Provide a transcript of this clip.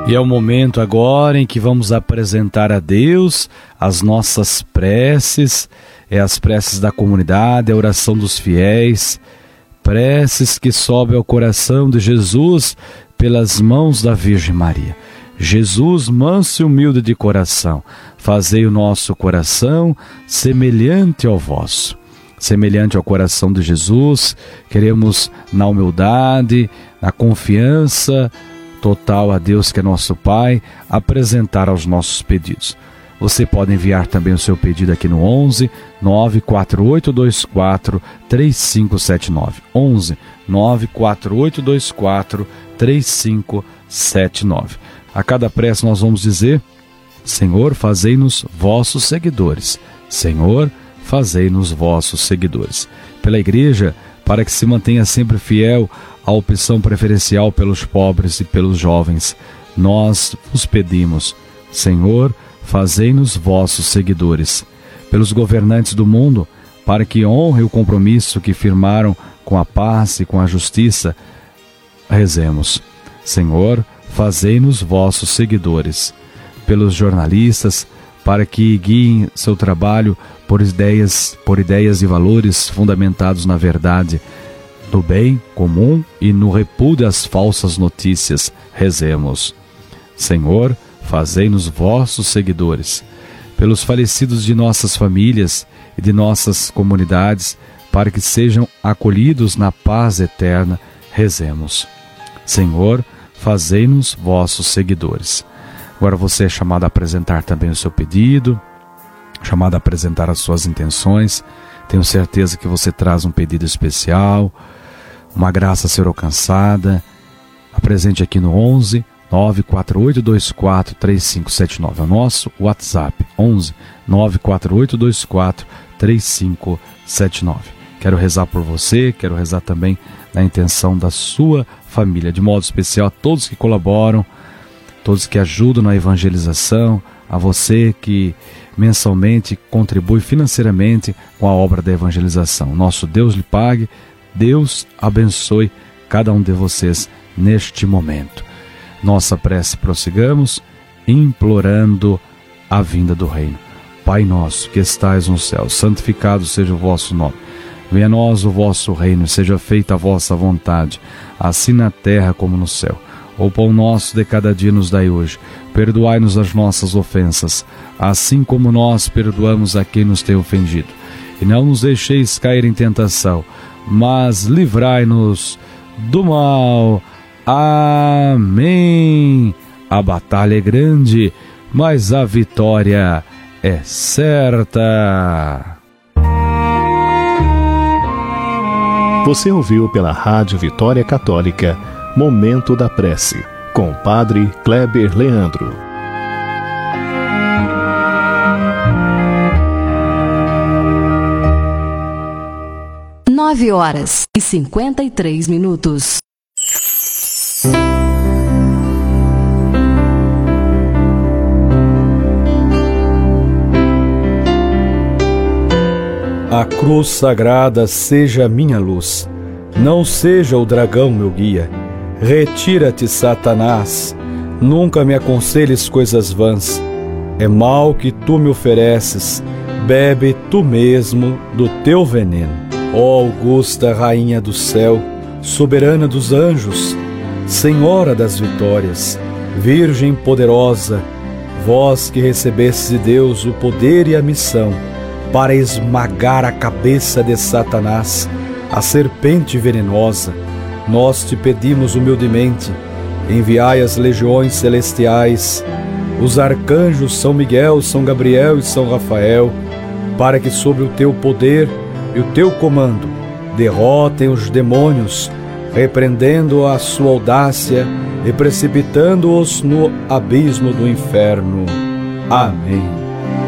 E é o momento agora em que vamos apresentar a Deus as nossas preces, as preces da comunidade, a oração dos fiéis, preces que sobem ao coração de Jesus pelas mãos da Virgem Maria. Jesus, manso e humilde de coração, fazei o nosso coração semelhante ao vosso. Semelhante ao coração de Jesus, queremos na humildade, na confiança total a Deus que é nosso Pai, apresentar aos nossos pedidos. Você pode enviar também o seu pedido aqui no 11 94824 3579. 11 94824 3579. A cada prece nós vamos dizer: Senhor, fazei-nos vossos seguidores. Senhor, fazei-nos vossos seguidores. Pela Igreja, para que se mantenha sempre fiel à opção preferencial pelos pobres e pelos jovens, nós vos pedimos: Senhor, fazei-nos vossos seguidores. Pelos governantes do mundo, para que honrem o compromisso que firmaram com a paz e com a justiça, rezemos: Senhor, fazei-nos vossos seguidores. Pelos jornalistas, para que guiem seu trabalho por ideias e valores fundamentados na verdade, do bem comum e no repúdio às falsas notícias, rezemos: Senhor, fazei-nos vossos seguidores. Pelos falecidos de nossas famílias e de nossas comunidades, para que sejam acolhidos na paz eterna, rezemos: Senhor, fazei-nos vossos seguidores. Agora você é chamado a apresentar também o seu pedido, chamado a apresentar as suas intenções. Tenho certeza que você traz um pedido especial, uma graça a ser alcançada. Apresente aqui no 11 94824 3579. É o nosso WhatsApp, 11 94824 3579. Quero rezar por você, quero rezar também na intenção da sua família, de modo especial a todos que colaboram, todos que ajudam na evangelização, a você que mensalmente contribui financeiramente com a obra da evangelização. Nosso Deus lhe pague, Deus abençoe cada um de vocês neste momento. Nossa prece prossigamos, implorando a vinda do reino. Pai nosso que estais no céu, santificado seja o vosso nome. Venha a nós o vosso reino, seja feita a vossa vontade, assim na terra como no céu. O pão nosso de cada dia nos dai hoje. Perdoai-nos as nossas ofensas, assim como nós perdoamos a quem nos tem ofendido. E não nos deixeis cair em tentação, mas livrai-nos do mal. Amém. A batalha é grande, mas a vitória é certa. Você ouviu pela Rádio Vitória Católica Momento da Prece, com o Padre Kleber Leandro. Nove horas e 53 minutos. A cruz sagrada seja minha luz, não seja o dragão meu guia. Retira-te, Satanás, nunca me aconselhes coisas vãs. É mal que tu me ofereces, bebe tu mesmo do teu veneno. Ó augusta Rainha do céu, soberana dos anjos, Senhora das vitórias, Virgem poderosa, vós que recebestes de Deus o poder e a missão para esmagar a cabeça de Satanás, a serpente venenosa, nós te pedimos humildemente, enviai as legiões celestiais, os arcanjos São Miguel, São Gabriel e São Rafael, para que sob o teu poder e o teu comando derrotem os demônios, repreendendo a sua audácia e precipitando-os no abismo do inferno. Amém.